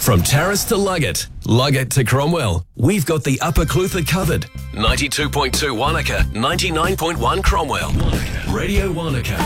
From Terrace to Luggett, Luggett to Cromwell, we've got the Upper Clutha covered. 92.2 Wanaka, 99.1 Cromwell. Radio Wanaka.